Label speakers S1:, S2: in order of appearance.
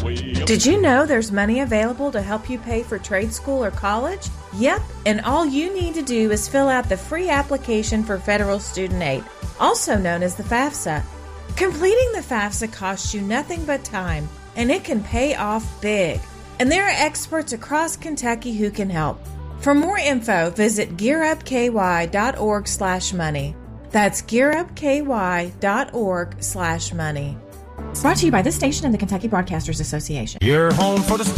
S1: Did you know there's money available to help you pay for trade school or college? Yep, and all you need to do is fill out the free application for federal student aid, also known as the FAFSA. Completing the FAFSA costs you nothing but time, and it can pay off big. And there are experts across Kentucky who can help. For more info, visit gearupky.org/money. That's gearupky.org/money. Brought to you by this station and the Kentucky Broadcasters Association.
S2: You're home for the